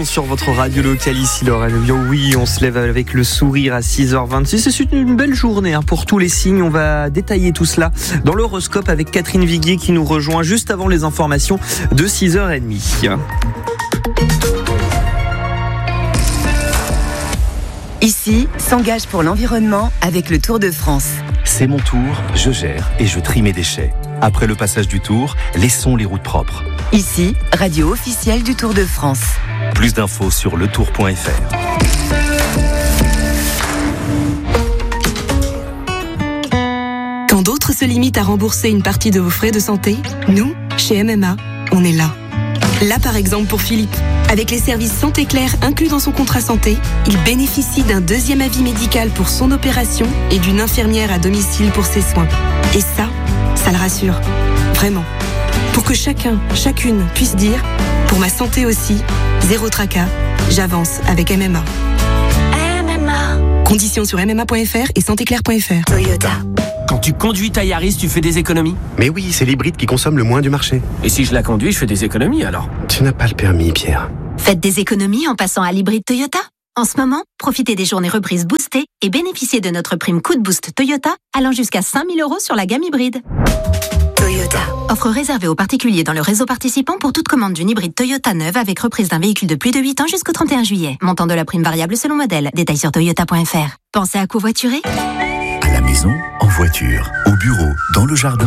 sur votre radio locale ici, Lorraine. Eh bien oui, on se lève avec le sourire à 6h26. C'est une belle journée pour tous les signes. On va détailler tout cela dans l'horoscope avec Catherine Viguier qui nous rejoint juste avant les informations de 6h30. Ici, s'engage pour l'environnement avec le Tour de France. C'est mon tour, je gère et je trie mes déchets. Après le passage du Tour, laissons les routes propres. Ici, radio officielle du Tour de France. Plus d'infos sur letour.fr. Quand d'autres se limitent à rembourser une partie de vos frais de santé, nous, chez MMA, on est là. Là, par exemple, pour Philippe. Avec les services Santé Claire inclus dans son contrat santé, il bénéficie d'un deuxième avis médical pour son opération et d'une infirmière à domicile pour ses soins. Et ça le rassure. Vraiment. Pour que chacune puisse dire, pour ma santé aussi, zéro tracas, j'avance avec MMA. MMA. Conditions sur mma.fr et santéclaire.fr. Toyota. Quand tu conduis ta Yaris, tu fais des économies? Mais oui, c'est l'hybride qui consomme le moins du marché. Et si je la conduis, je fais des économies alors? Tu n'as pas le permis, Pierre. Faites des économies en passant à l'hybride Toyota. En ce moment, profitez des journées reprises boostées et bénéficiez de notre prime coup de boost Toyota allant jusqu'à 5 000 € sur la gamme hybride. Toyota. Offre réservée aux particuliers dans le réseau participant pour toute commande d'une hybride Toyota neuve avec reprise d'un véhicule de plus de 8 ans jusqu'au 31 juillet. Montant de la prime variable selon modèle. Détails sur toyota.fr. Pensez à covoiturer? À la maison, en voiture, au bureau, dans le jardin.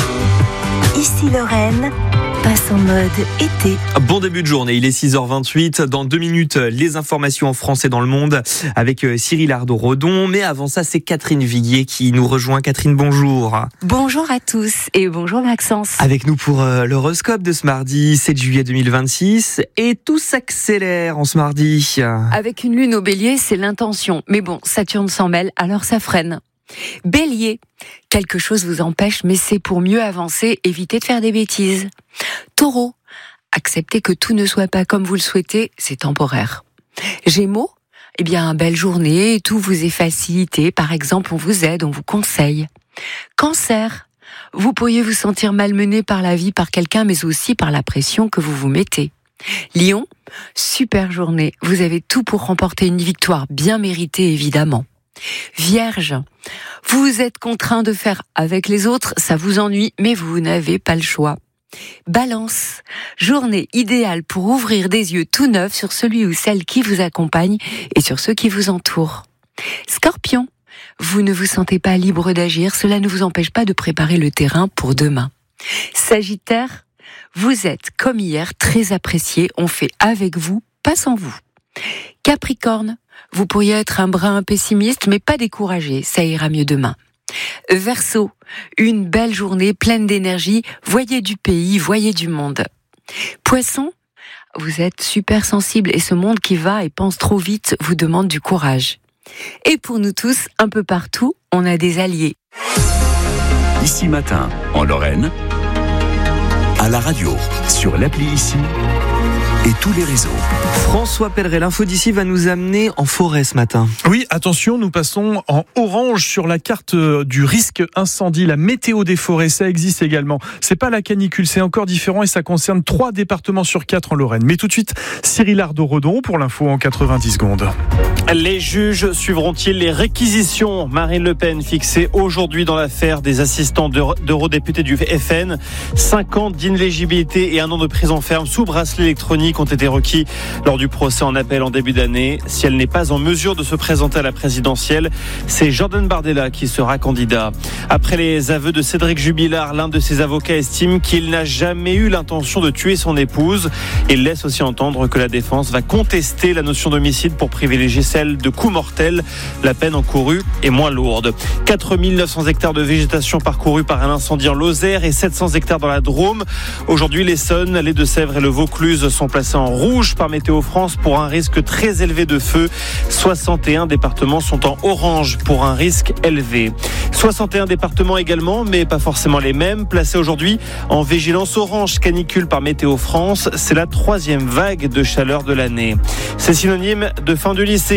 Ici Lorraine, passe en mode été. Bon début de journée, il est 6h28. Dans 2 minutes, les informations en français dans le monde avec Cyril Ardo-Redon. Mais avant ça, c'est Catherine Viguier qui nous rejoint. Catherine, bonjour. Bonjour à tous et bonjour Maxence. Avec nous pour l'horoscope de ce mardi 7 juillet 2026. Et tout s'accélère en ce mardi. Avec une lune au bélier, c'est l'intention. Mais bon, Saturne s'en mêle, alors ça freine. Bélier, quelque chose vous empêche, mais c'est pour mieux avancer, évitez de faire des bêtises. Taureau, acceptez que tout ne soit pas comme vous le souhaitez, c'est temporaire. Gémeaux, belle journée, tout vous est facilité, par exemple on vous aide, on vous conseille. Cancer, vous pourriez vous sentir malmené par la vie, par quelqu'un, mais aussi par la pression que vous vous mettez. Lion, super journée, vous avez tout pour remporter une victoire bien méritée évidemment. Vierge, vous êtes contraint de faire avec les autres, ça vous ennuie, mais vous n'avez pas le choix. Balance, journée idéale pour ouvrir des yeux tout neufs sur celui ou celle qui vous accompagne et sur ceux qui vous entourent. Scorpion, vous ne vous sentez pas libre d'agir, cela ne vous empêche pas de préparer le terrain pour demain. Sagittaire, vous êtes comme hier très apprécié, on fait avec vous, pas sans vous. Capricorne, vous pourriez être un brin pessimiste, mais pas découragé, ça ira mieux demain. Verseau, une belle journée pleine d'énergie, voyez du pays, voyez du monde. Poisson, vous êtes super sensible et ce monde qui va et pense trop vite vous demande du courage. Et pour nous tous, un peu partout, on a des alliés. Ici Matin, en Lorraine, à la radio, sur l'appli Ici et tous les réseaux. François Pelleret, l'info d'ici va nous amener en forêt ce matin. Oui, attention, nous passons en orange sur la carte du risque incendie, la météo des forêts, ça existe également. C'est pas la canicule, c'est encore différent et ça concerne 3 départements sur 4 en Lorraine. Mais tout de suite, Cyril Ardo-Redon pour l'info en 90 secondes. Les juges suivront-ils les réquisitions? Marine Le Pen fixée aujourd'hui dans l'affaire des assistants d'eurodéputés du FN. 5 ans d'inéligibilité et 1 an de prison ferme sous bracelet électronique ont été requis lors du procès en appel en début d'année. Si elle n'est pas en mesure de se présenter à la présidentielle, c'est Jordan Bardella qui sera candidat. Après les aveux de Cédric Jubilard, l'un de ses avocats estime qu'il n'a jamais eu l'intention de tuer son épouse. Il laisse aussi entendre que la défense va contester la notion d'homicide pour privilégier celle de coup mortel. La peine encourue est moins lourde. 4 900 hectares de végétation parcourus par un incendie en Lozère et 700 hectares dans la Drôme. Aujourd'hui, l'Essonne, les Deux-Sèvres et le Vaucluse sont placés en rouge par Météo France pour un risque très élevé de feu. 61 départements sont en orange pour un risque élevé. 61 départements également, mais pas forcément les mêmes, placés aujourd'hui en vigilance orange canicule par Météo France. C'est la 3e vague de chaleur de l'année. C'est synonyme de fin du lycée.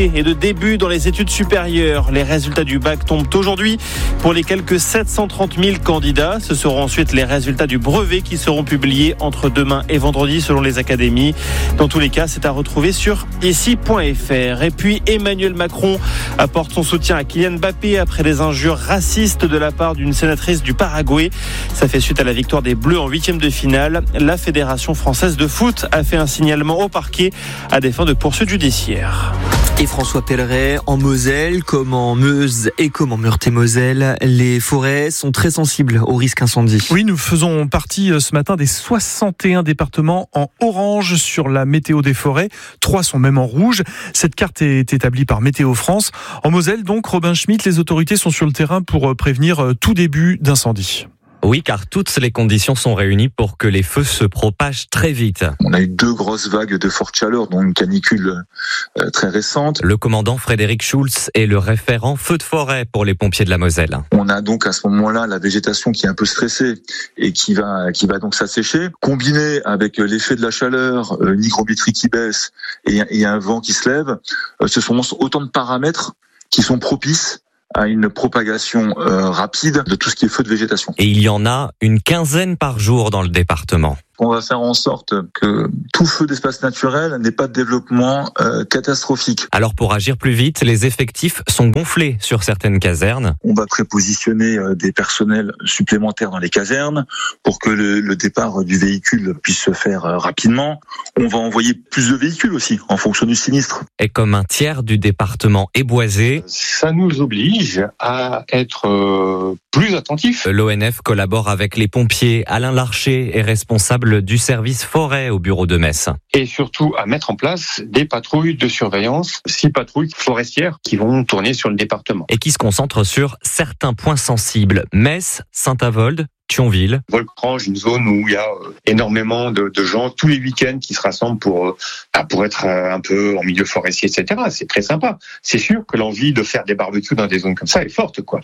rentrée et de début dans les études supérieures. Les résultats du bac tombent aujourd'hui pour les quelques 730 000 candidats. Ce seront ensuite les résultats du brevet qui seront publiés entre demain et vendredi selon les académies. Dans tous les cas, c'est à retrouver sur ici.fr. Et puis Emmanuel Macron apporte son soutien à Kylian Mbappé après les injures racistes de la part d'une sénatrice du Paraguay. Ça fait suite à la victoire des Bleus en 8e de finale. La Fédération française de foot a fait un signalement au parquet à des fins de poursuite judiciaire. Et François Pelleret, en Moselle, comme en Meuse et comme en Meurthe-et-Moselle, les forêts sont très sensibles au risque incendie. Oui, nous faisons partie ce matin des 61 départements en orange sur la météo des forêts. 3 sont même en rouge. Cette carte est établie par Météo France. En Moselle, donc, Robin Schmitt, les autorités sont sur le terrain pour prévenir tout début d'incendie. Oui, car toutes les conditions sont réunies pour que les feux se propagent très vite. On a eu 2 grosses vagues de forte chaleur, dont une canicule très récente. Le commandant Frédéric Schulz est le référent feu de forêt pour les pompiers de la Moselle. On a donc à ce moment-là la végétation qui est un peu stressée et qui va donc s'assécher. Combiné avec l'effet de la chaleur, une hygrométrie qui baisse et un vent qui se lève, ce sont autant de paramètres qui sont propices à une propagation rapide de tout ce qui est feu de végétation. Et il y en a une quinzaine par jour dans le département. On va faire en sorte que tout feu d'espace naturel n'ait pas de développement catastrophique. Alors pour agir plus vite, les effectifs sont gonflés sur certaines casernes. On va prépositionner des personnels supplémentaires dans les casernes pour que le départ du véhicule puisse se faire rapidement. On va envoyer plus de véhicules aussi en fonction du sinistre. Et comme un tiers du département est boisé, ça nous oblige à être plus attentifs. L'ONF collabore avec les pompiers. Alain Larcher est responsable du service forêt au bureau de Metz. Et surtout à mettre en place des patrouilles de surveillance, 6 patrouilles forestières qui vont tourner sur le département. Et qui se concentrent sur certains points sensibles. Metz, Saint-Avold, Thionville. Volcrange, une zone où il y a énormément de gens tous les week-ends qui se rassemblent pour être un peu en milieu forestier, etc. C'est très sympa. C'est sûr que l'envie de faire des barbecues dans des zones comme ça est forte, quoi.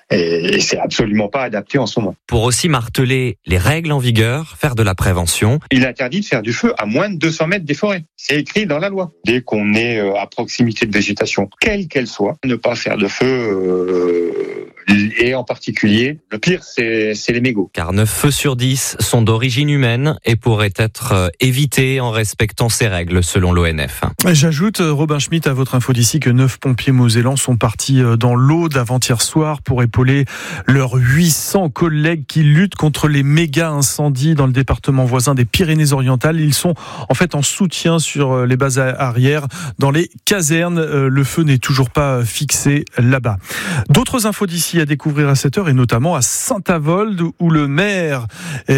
Et c'est absolument pas adapté en ce moment. Pour aussi marteler les règles en vigueur, faire de la prévention. Il est interdit de faire du feu à moins de 200 mètres des forêts. C'est écrit dans la loi. Dès qu'on est à proximité de végétation, quelle qu'elle soit, ne pas faire de feu et en particulier, le pire, c'est les mégots. Car 9 feux sur 10 sont d'origine humaine et pourraient être évités en respectant ces règles, selon l'ONF. J'ajoute, Robin Schmitt, à votre info d'ici, que 9 pompiers mosellans sont partis dans l'Aude avant-hier soir pour épauler leurs 800 collègues qui luttent contre les méga incendies dans le département voisin des Pyrénées-Orientales. Ils sont en fait en soutien sur les bases arrières dans les casernes. Le feu n'est toujours pas fixé là-bas. D'autres infos d'ici à découvrir à cette heure, et notamment à Saint-Avold, où le maire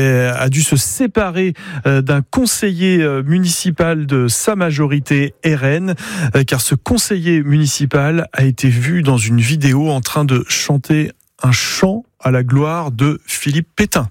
a dû se séparer d'un conseiller municipal de sa majorité RN, car ce conseiller municipal a été vu dans une vidéo en train de chanter un chant à la gloire de Philippe Pétain.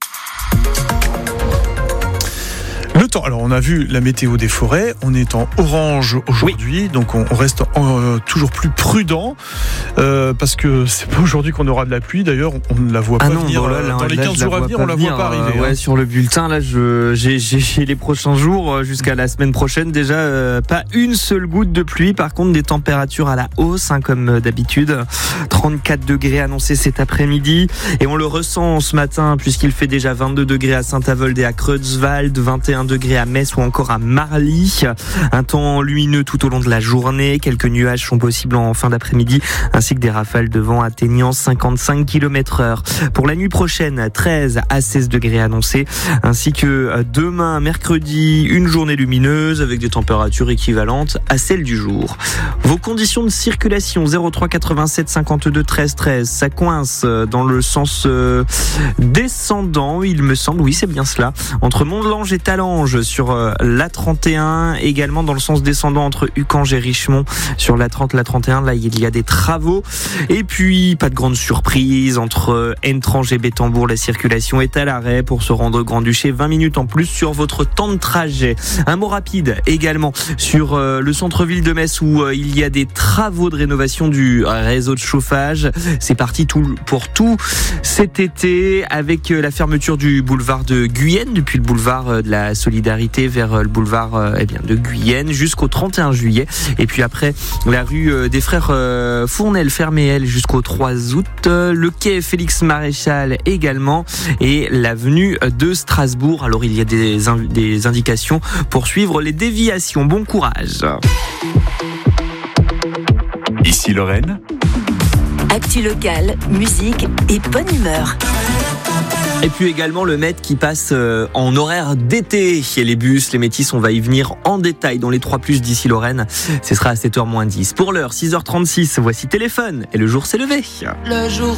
Le temps. Alors, on a vu la météo des forêts. On est en orange aujourd'hui, oui. Donc on reste toujours plus prudent parce que c'est pas aujourd'hui qu'on aura de la pluie. D'ailleurs, on ne la voit pas venir. Dans les 15 jours à venir, on la voit pas arriver. Ouais, sur le bulletin, là, j'ai les prochains jours jusqu'à la semaine prochaine déjà pas une seule goutte de pluie. Par contre, des températures à la hausse, comme d'habitude. 34 degrés annoncés cet après-midi, et on le ressent ce matin puisqu'il fait déjà 22 degrés à Saint-Avold et à Creutzwald, 21 degrés à Metz ou encore à Marly. Un temps lumineux tout au long de la journée. Quelques nuages sont possibles en fin d'après-midi, ainsi que des rafales de vent atteignant 55 km/h. Pour la nuit prochaine, 13 à 16 degrés annoncés, ainsi que demain, mercredi, une journée lumineuse avec des températures équivalentes à celles du jour. Vos conditions de circulation, 03 87 52 13 13. Ça coince dans le sens descendant, il me semble. Oui, c'est bien cela. Entre Mondelange et Talange sur l'A31, également dans le sens descendant entre Ucange et Richemont sur l'A30, l'A31. Là, il y a des travaux. Et puis, pas de grande surprise, entre Entrange et Bétambourg, la circulation est à l'arrêt pour se rendre au Grand-Duché. 20 minutes en plus sur votre temps de trajet. Un mot rapide également sur le centre-ville de Metz, où il y a des travaux de rénovation du réseau de chauffage. C'est parti pour tout cet été, avec la fermeture du boulevard de Guyenne depuis le boulevard de la Solidarité Solidarité vers le boulevard de Guyenne jusqu'au 31 juillet. Et puis après, la rue des Frères Fournel fermée, elle, jusqu'au 3 août. Le quai Félix Maréchal également et l'avenue de Strasbourg. Alors, il y a des indications pour suivre les déviations. Bon courage. Ici Lorraine. Actu locale, musique et bonne humeur. Et puis également le Met qui passe en horaire d'été. Et les bus, les métis, on va y venir en détail dans les 3+ d'ici Lorraine. Ce sera à 7h moins 10. Pour l'heure, 6h36, voici Téléphone et le jour s'est levé. Le jour